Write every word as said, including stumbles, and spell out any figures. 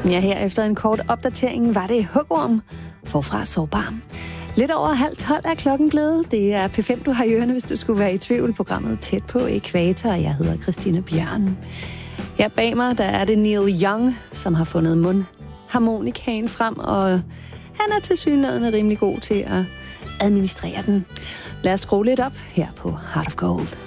Ja, her efter en kort opdatering var det Hugorm forfra sårbar. Lidt over halv tolv er klokken blevet. Det er P fem, du har i ørene, hvis du skulle være i tvivl. Programmet Tæt på Ækvator. Jeg hedder Christine Bjørn. Her bag mig, der er det Neil Young, som har fundet mundharmonikaen frem, og han er tilsyneladende rimelig god til at administrere den. Lad os skrue lidt op her på Heart of Gold.